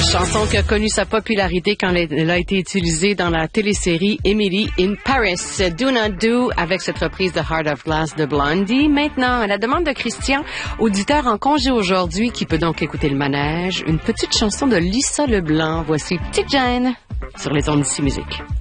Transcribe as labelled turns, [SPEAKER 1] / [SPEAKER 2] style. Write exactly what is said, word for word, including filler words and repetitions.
[SPEAKER 1] Chanson qui a connu sa popularité quand elle a été utilisée dans la télésérie Emily in Paris. Do Not Do avec cette reprise de Heart of Glass de Blondie. Maintenant, à la demande de Christian, auditeur en congé aujourd'hui qui peut donc écouter le manège, une petite chanson de Lisa Leblanc. Voici Petite Jane sur les ondes d'ici musique.